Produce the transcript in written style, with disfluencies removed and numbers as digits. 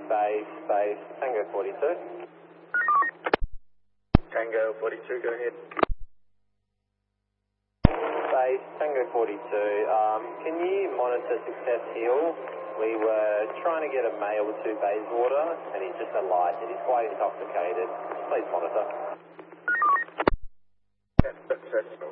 base, Tango 42. Tango 42, go ahead. Base, Tango 42. Can you monitor Success Hill? We were trying to get a male to Bayswater, and he's just alighted. He's quite intoxicated. Please monitor. That's